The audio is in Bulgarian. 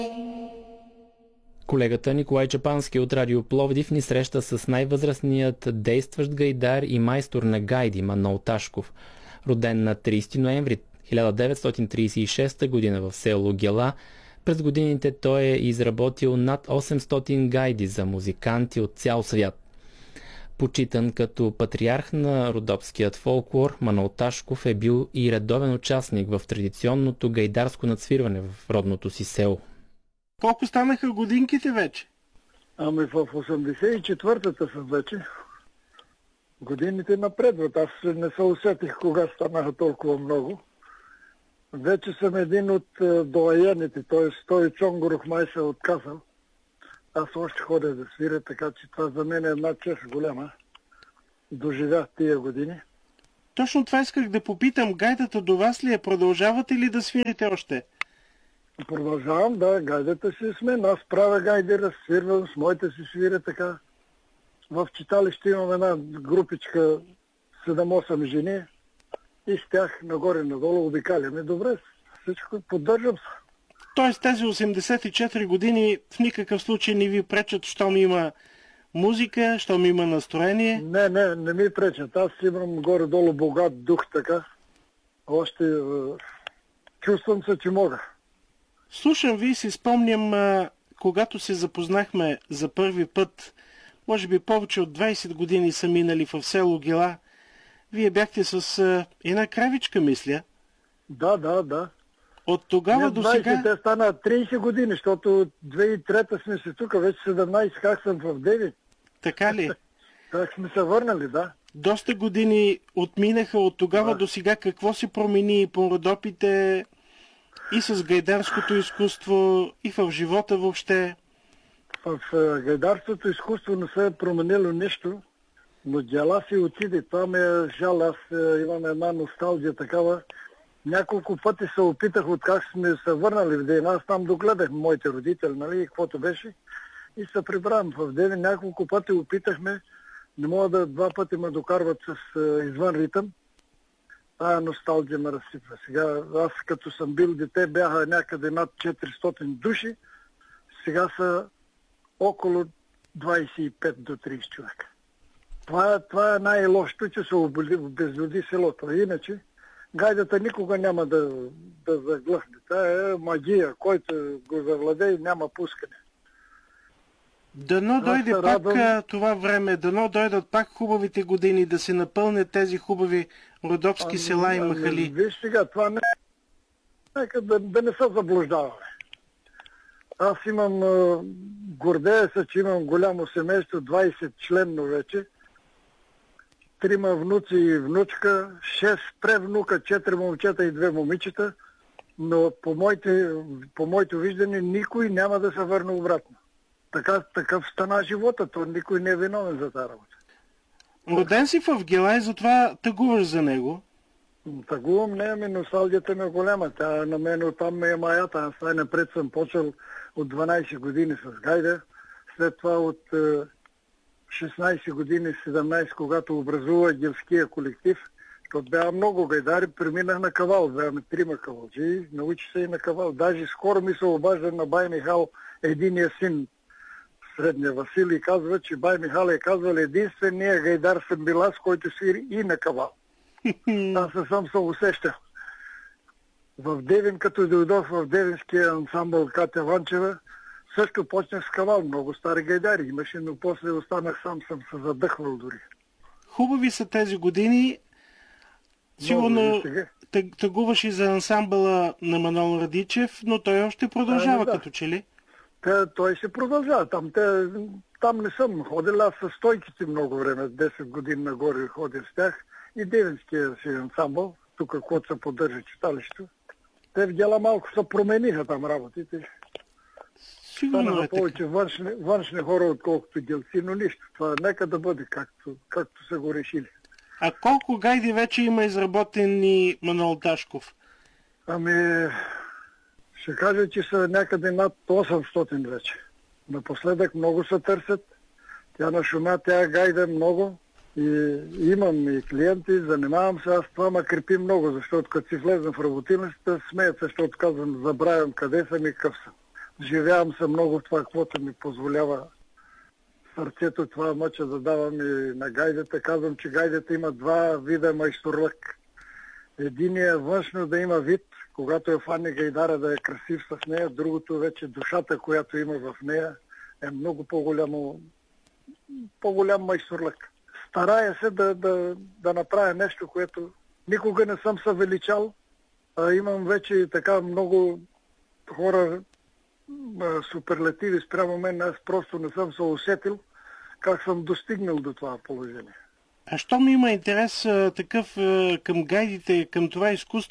Колегата Николай Чапански от Радио Пловдив ни среща с най-възрастният действащ гайдар и майстор на гайди Манол Ташков. Роден на 30 ноември 1936 година в село Гела, през годините той е изработил над 800 гайди за музиканти от цял свят. Почитан като патриарх на родопският фолклор, Манол Ташков е бил и редовен участник в традиционното гайдарско надсвирване в родното си село. Колко станаха годинките вече? Ами в 84-та съм вече. Годините напредват. Аз не се усетих кога станаха толкова много. Вече съм един от доайените, т.е. той Чонгоров май се отказал. Аз още ходя да свиря, така че това за мен е една чест голяма. Доживях тия години. Точно това исках да попитам. Гайдата до вас ли е? Продължавате ли да свирите още? Продължавам, да, гайдата си с мен. Аз правя гайди, разсвирвам, с моите си свиря така. В читалище имам една групичка, 7-8 жени и с тях нагоре-надолу обикаляме. Добре, всичко поддържам се. Тоест тези 84 години в никакъв случай не ви пречат, щом има музика, щом има настроение? Не ми пречат. Аз имам горе-долу богат дух така. Още чувствам се, че мога. Слушам ви и си спомням, когато се запознахме за първи път, може би повече от 20 години са минали в село Гела. Вие бяхте с една кравичка, мисля. Да. От тогава до сега... Те стана 30 години, защото 2003-та сме се тук, вече 17, как съм в 9. Така ли? Так сме се върнали, да. Доста години отминаха от тогава до сега. Какво се промени по Родопите и с гайдарското изкуство, и в живота въобще? В гайдарското изкуство не се е променило нищо, но Гела си отиде. Това ме е жал. Аз имам една носталгия такава. Няколко пъти се опитах, от как сме се върнали в Девин. Аз там догледах моите родители, нали, и каквото беше. И се прибравам в Девин. Няколко пъти опитахме. Не мога да 2 пъти ме докарват с извън ритъм. Тая носталгия ме разсипва. Сега аз като съм бил дете бяха някъде над 400 души. Сега са около 25 до 30 човека. Това е най-лошото, че се обезлюди селото. Иначе гайдата никога няма да заглъхне. Това е магия, който го завладее, няма пускане. Дано дойде пак това време, дано дойдат пак хубавите години, да се напълнят тези хубави родопски села и махали. Виж сега, това не е... Нека да не се заблуждаваме. Аз имам, гордея се, че имам голямо семейство, 20 членно вече. 3 внуци и внучка, 6 превнука, 4 момчета и 2 момичета, но по моето виждане никой няма да се върне обратно. Такъв стана живота, то никой не е виновен за тази работа. Роден си в Гела и затова тъгуваш за него? Тъгувам, не, носталгията ми е голяма. Тя на мен оттам ме е маята. Аз най-напред съм почел от 12 години с гайда, след това от 16 години, 17, когато образува гелския колектив, защото бяха много гайдари, преминах на кавал, бяхме 3 кавалджи, научи се и на кавал. Даже скоро ми се обажда на бай Михал, единия син, средния Василий, казва, че бай Михал е казвал, единствения гайдар съм бил аз, който свири и на кавал. Аз не съм се усещал. В Девин, като дойдох в Девинския ансамбъл Катя Ванчева, също почнах с кавал. Много стари гайдари имаше, но после останах сам, съм се задъхвал дори. Хубави са тези години. Сигурно тъгуваш и за ансамбъла на Манол Радичев, но той още продължава, като че ли? Той се продължава. Там не съм ходил, аз със стойките много време, 10 години нагоре ходя с тях. И Девинския си ансамбъл, тук който се поддържа читалището. Те в Гела малко се промениха там работите. Станаха повече външни хора, отколкото гелци, но нищо. Това нека да бъде както са го решили. А колко гайди вече има изработени Манол Ташков? Ами, ще кажа, че са някъде над 800 вече. Напоследък много се търсят. Тя на шума, тя гайда много. И имам и клиенти, занимавам се, аз това ме крепи много, защото като си влезна в работилницата, смеят се, защото казвам, забравям къде съм и къв съм. Живявам се много в това, каквото ми позволява сърцето, това мъча да давам и на гайдата. Казвам, че гайдата има два вида майсторлък. Единият е външно да има вид, когато фане гайдара да е красив с нея, другото вече душата, която има в нея, е много по-голям майсторлък. Старая се да направя нещо, което никога не съм се величал, а имам вече така много хора суперлативи спрямо мен, аз просто не съм се усетил как съм достигнал до това положение. А щом има интерес такъв към гайдите, към това изкуство,